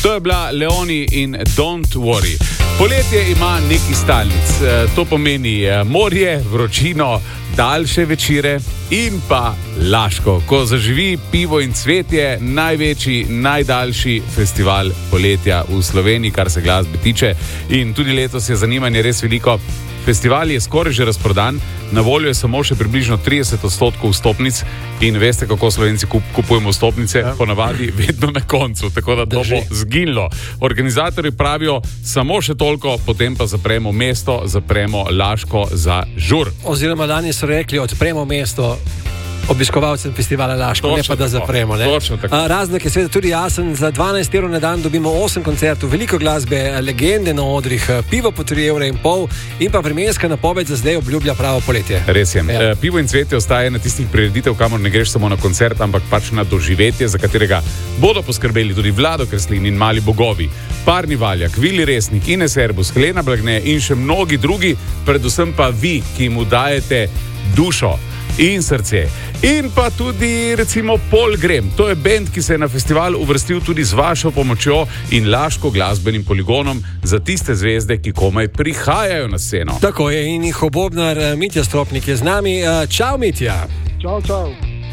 To je bila Leoni in Don't Worry. Poletje ima neki stalnic. To pomeni morje, vročino, daljše večere in pa Laško, ko zaživi Pivo in cvetje, največji, najdaljši festival poletja v Sloveniji, kar se glasbe tiče. In tudi letos je zanimanje res veliko. Festival je skoraj že razprodan, na voljo je samo še približno 30% vstopnic in veste, kako Slovenci kupujemo vstopnice, ponavadi vedno na koncu, tako da to bo zginilo. Organizatorji pravijo samo še toliko, potem pa zapremo mesto, zapremo Laško za žur. Oziroma lani so rekli, odpremo mesto obiskovalcem festivala Laško, točno ne pa da zapremo. Ne? Razlog je seveda tudi jasen, za 12 evrov na dan dobimo 8 koncertov, veliko glasbe, legende na odrih, pivo po 3,5 evra in pa vremenska napoved za zdaj obljublja pravo poletje. Res je. Ja. Pivo in cvetje ostaje na tistih prireditev, kamor ne greš samo na koncert, ampak pač na doživetje, za katerega bodo poskrbeli tudi Vlado Kreslin in Mali bogovi, Parni Valjak, Vili Resnik, Ines Erbus, Helena Blagne in še mnogi drugi, predvsem pa vi, ki mu dajete dušo in srce. In pa tudi recimo Pol Grem. To je bend, ki se je na festival uvrstil tudi z vašo pomočjo in Laško glasbenim poligonom za tiste zvezde, ki komaj prihajajo na sceno. Tako je, in njihov bobnar Mitja Stropnik je z nami. Čau, Mitja. Čau, čau.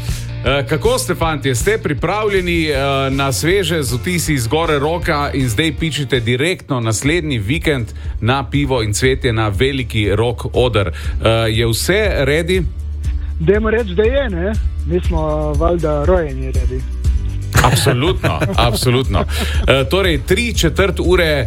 Kako ste, fantje? Ste pripravljeni na sveže z vtisi iz Gore Roka in zdaj pičite direktno naslednji vikend na Pivo in cvetje na veliki rock oder? Je vse ready? Dajmo reči, da je, ne? Mi smo valjda rojeni redi. Absolutno, absolutno. Torej, 3/4 ure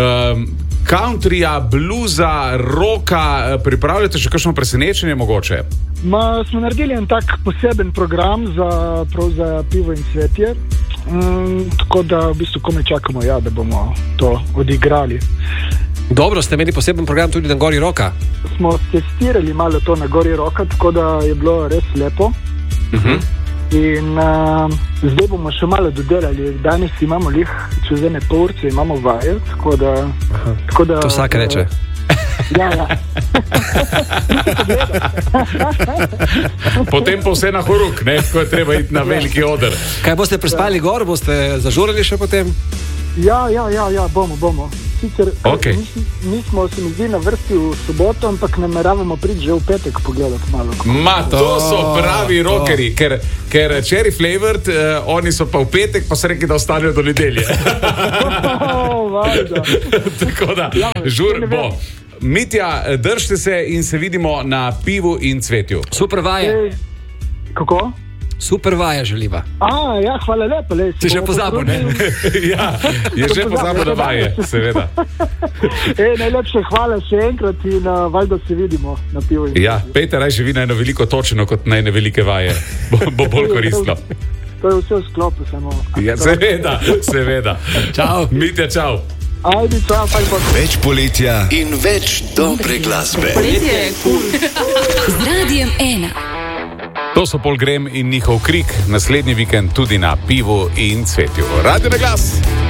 countryja, bluza, rocka, pripravljate še kakšno presenečenje mogoče? Smo naredili en tak poseben program za Pivo in cvetje, tako da v bistvu komaj čakamo, da bomo to odigrali. Dobro, ste imeli poseben program tudi na Gori Roka? Smo testirali malo to na Gori Roka, tako da je bilo res lepo. In zdaj bomo še malo dodelali. Danes imamo čez ene pol urce imamo vaje, tako da to vsak reče. Ja. Potem pa vse na horuk, ne? Ko je treba iti na veliki oder. Kaj boste prespali gor? Boste zažurali še potem? Ja, bomo. Sicer mi smo se mi zdi na vrsti v soboto, ampak nameravamo priti že v petek pogledati malo. To so pravi rockeri, ker Cherry Flavored, oni so pa v petek, pa so rekli, da ostanejo do nedelje. Tako da, žur bo. Mitja, držite se in se vidimo na Pivu in cvetju. Super vaje. Kako? Super vaja želiva. Ja, hvala lepa. Si še pozabil, ne? Ja, je že pozabil na vaje, seveda. Najlepše hvala še enkrat in valjda se vidimo na Pivu in cvetje. Ja, Peter, raj živi na eno veliko točeno kot na ene velike vaje. Bo bolj koristno. To je vse v sklopu samo. Ja, seveda. Čau. Mitja, čau. Ajde, čau, več poletja in več dobre glasbe. Poletje je cool. Z Radiem 1. To so Pol Grem in njihov krik naslednji vikend tudi na Pivu in cvetju. Radio na glas!